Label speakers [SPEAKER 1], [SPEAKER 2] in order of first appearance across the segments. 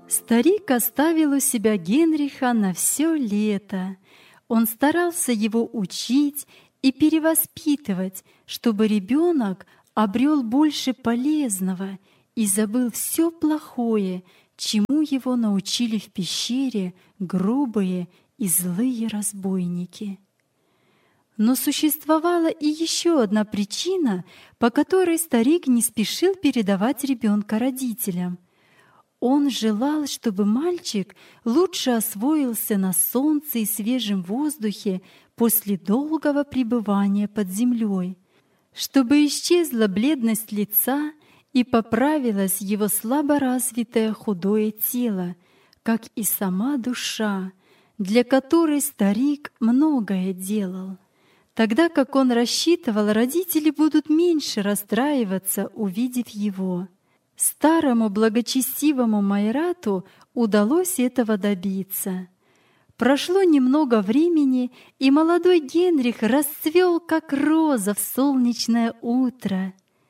[SPEAKER 1] Старик оставил у себя Генриха на все лето. Он старался его учить и перевоспитывать, чтобы ребенок обрел больше полезного и забыл все плохое, чему его научили в пещере грубые и злые разбойники. Но существовала и еще одна причина, по которой старик не спешил передавать ребенка родителям. Он желал, чтобы мальчик лучше освоился на солнце и свежем воздухе после долгого пребывания под землей, чтобы исчезла бледность лица и поправилось его слаборазвитое худое тело, как и сама душа, для которой старик многое делал. Тогда как он рассчитывал, родители будут меньше расстраиваться, увидев его. Старому благочестивому Майрату удалось этого добиться. Прошло немного времени, и молодой Генрих расцвел, как роза в солнечное утро.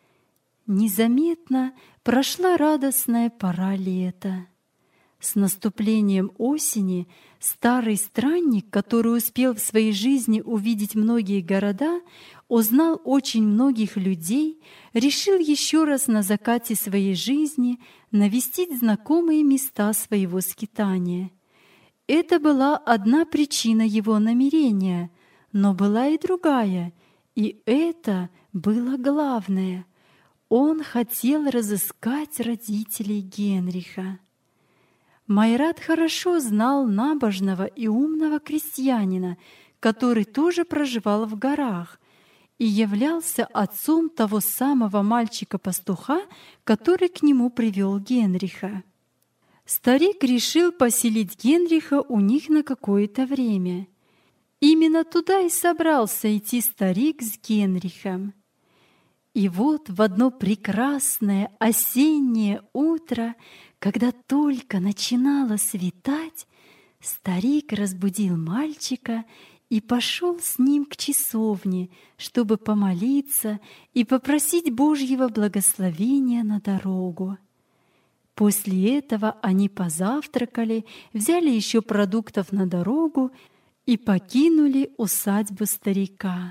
[SPEAKER 1] Незаметно прошла радостная пора лета. С наступлением осени старый странник, который успел в своей жизни увидеть многие города, узнал очень многих людей, решил еще раз на закате своей жизни навестить знакомые места своего скитания. Это была одна причина его намерения, но была и другая, и это было главное. Он хотел разыскать родителей Генриха. Майрат хорошо знал набожного и умного крестьянина, который тоже проживал в горах, и являлся отцом того самого мальчика-пастуха, который к нему привел Генриха. Старик решил поселить Генриха у них на какое-то время. Именно туда и собрался идти старик с Генрихом. И вот в одно прекрасное осеннее утро, когда только начинало светать, старик разбудил мальчика и пошел с ним к часовне, чтобы помолиться и попросить Божьего благословения на дорогу. После этого они позавтракали, взяли еще продуктов на дорогу и покинули усадьбу старика.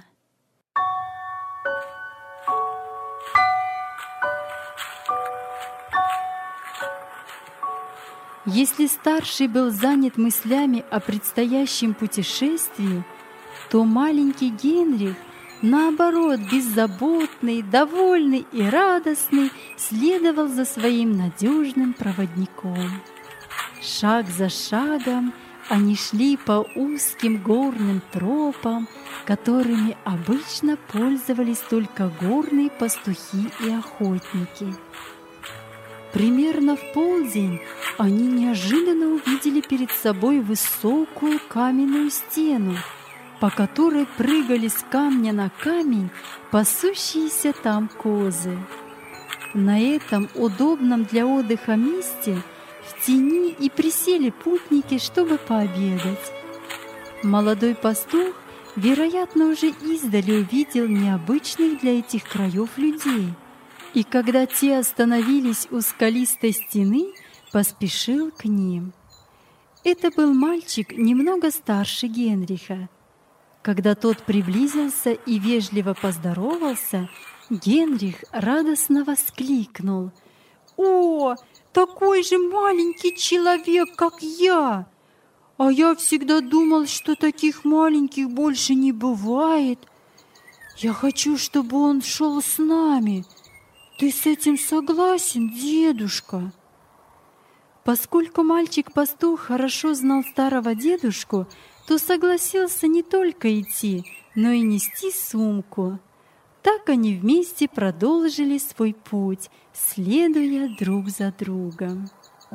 [SPEAKER 1] Если старший был занят мыслями о предстоящем путешествии, то маленький Генрих, наоборот, беззаботный, довольный и радостный, следовал за своим надежным проводником. Шаг за шагом они шли по узким горным тропам, которыми обычно пользовались только горные пастухи и охотники. Примерно в полдень они неожиданно увидели перед собой высокую каменную стену, по которой прыгали с камня на камень пасущиеся там козы. На этом удобном для отдыха месте в тени и присели путники, чтобы пообедать. Молодой пастух, вероятно, уже издали увидел необычных для этих краев людей, и когда те остановились у скалистой стены, поспешил к ним. Это был мальчик немного старше Генриха. Когда тот приблизился и вежливо поздоровался, Генрих радостно воскликнул: «О, такой же маленький человек, как я! А я всегда думал, что таких маленьких больше не бывает. Я хочу, чтобы он шел с нами. Ты с этим согласен, дедушка?» Поскольку мальчик-пастух хорошо знал старого дедушку, то согласился не только идти, но и нести сумку. Так они вместе продолжили свой путь, следуя друг за другом.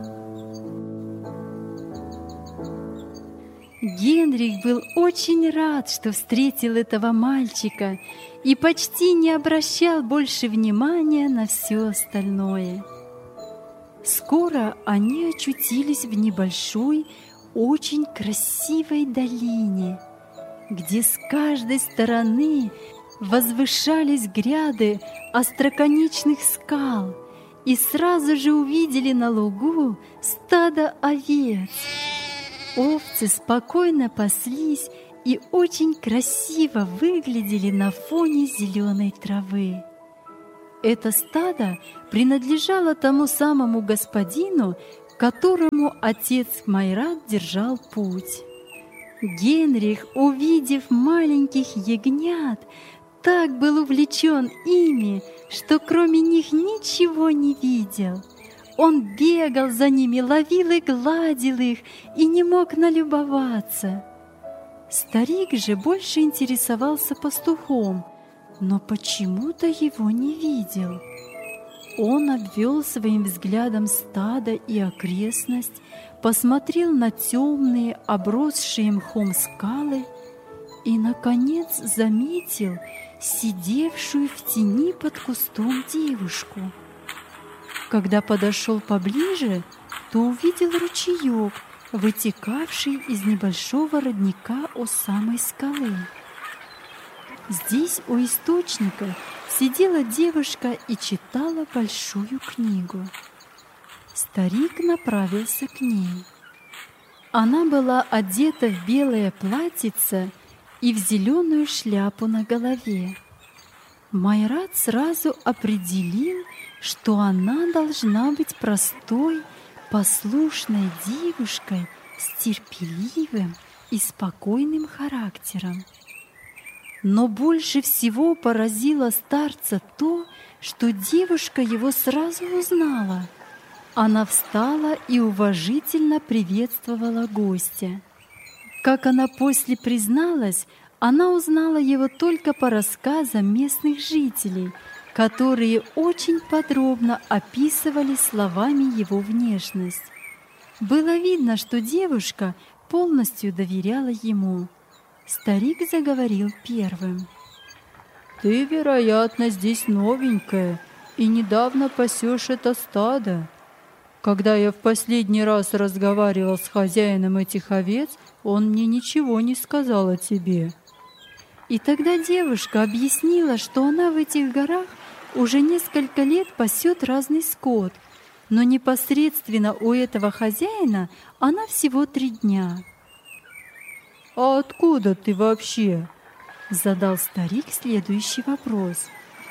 [SPEAKER 1] Генрих был очень рад, что встретил этого мальчика, и почти не обращал больше внимания на все остальное. Скоро они очутились в небольшой, очень красивой долине, где с каждой стороны возвышались гряды остроконечных скал, и сразу же увидели на лугу стадо овец. Овцы спокойно паслись и очень красиво выглядели на фоне зеленой травы. Это стадо принадлежало тому самому господину, которому отец Майрат держал путь. Генрих, увидев маленьких ягнят, так был увлечен ими, что кроме них ничего не видел. Он бегал за ними, ловил и гладил их, и не мог налюбоваться. Старик же больше интересовался пастухом, но почему-то его не видел. Он обвел своим взглядом стадо и окрестность, посмотрел на темные, обросшие мхом скалы и, наконец, заметил сидевшую в тени под кустом девушку. Когда подошел поближе, то увидел ручеек, вытекавший из небольшого родника у самой скалы. Здесь, у источника, сидела девушка и читала большую книгу. Старик направился к ней. Она была одета в белое платьице и в зеленую шляпу на голове. Майрат сразу определил, что она должна быть простой, послушной девушкой с терпеливым и спокойным характером. Но больше всего поразило старца то, что девушка его сразу узнала. Она встала и уважительно приветствовала гостя. Как она после призналась, она узнала его только по рассказам местных жителей, которые очень подробно описывали словами его внешность. Было видно, что девушка полностью доверяла ему. Старик заговорил первым. «Ты, вероятно, здесь новенькая и недавно пасешь это стадо. Когда я в последний раз разговаривал с хозяином этих овец, он мне ничего не сказал о тебе». И тогда девушка объяснила, что она в этих горах уже несколько лет пасет разный скот, но непосредственно у этого хозяина она всего 3 дня. «А откуда ты вообще?» — задал старик следующий вопрос.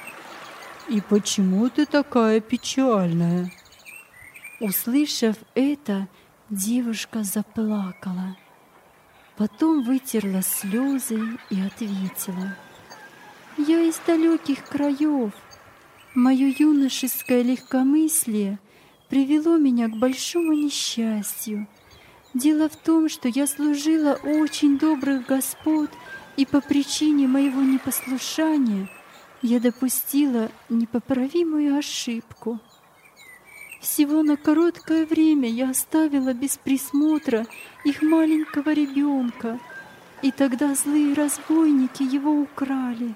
[SPEAKER 1] «И почему ты такая печальная?» Услышав это, девушка заплакала. Потом вытерла слезы и ответила: «Я из далеких краев. Мое юношеское легкомыслие привело меня к большому несчастью. Дело в том, что я служила у очень добрых господ, и по причине моего непослушания я допустила непоправимую ошибку. Всего на короткое время я оставила без присмотра их маленького ребенка, и тогда злые разбойники его украли.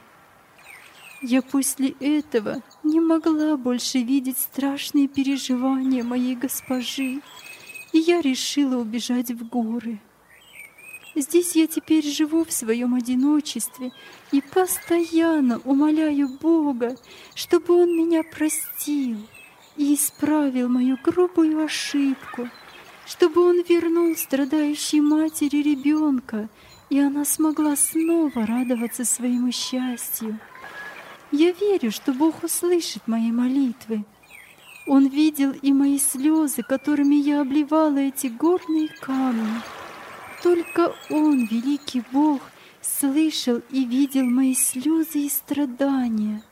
[SPEAKER 1] Я после этого не могла больше видеть страшные переживания моей госпожи, и я решила убежать в горы. Здесь я теперь живу в своем одиночестве и постоянно умоляю Бога, чтобы Он меня простил и исправил мою грубую ошибку, чтобы Он вернул страдающей матери ребенка, и она смогла снова радоваться своему счастью. Я верю, что Бог услышит мои молитвы. Он видел и мои слезы, которыми я обливала эти горные камни. Только Он, великий Бог, слышал и видел мои слезы и страдания».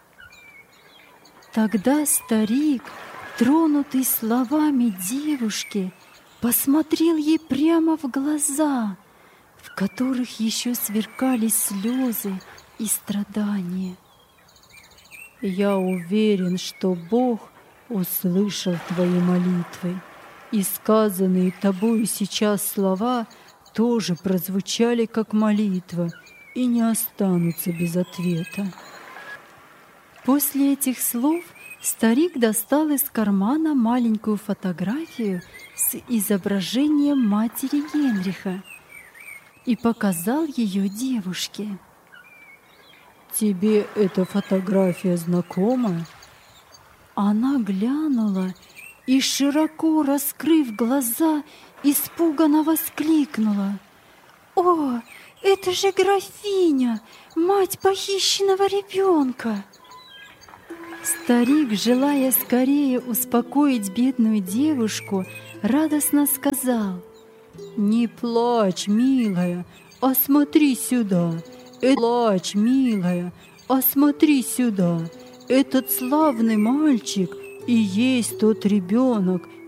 [SPEAKER 1] Тогда старик, тронутый словами девушки, посмотрел ей прямо в глаза, в которых еще сверкали слезы и страдания. «Я уверен, что Бог услышал твои молитвы, и сказанные тобою сейчас слова тоже прозвучали как молитва и не останутся без ответа». После этих слов старик достал из кармана маленькую фотографию с изображением матери Генриха и показал ее девушке. «Тебе эта фотография знакома?» Она глянула и, широко раскрыв глаза, испуганно воскликнула: «О, это же графиня, мать похищенного ребенка!» Старик, желая скорее успокоить бедную девушку, радостно сказал: «Не плачь, милая, а смотри сюда! Плачь, милая, а смотри сюда! Этот славный мальчик и есть тот ребенок,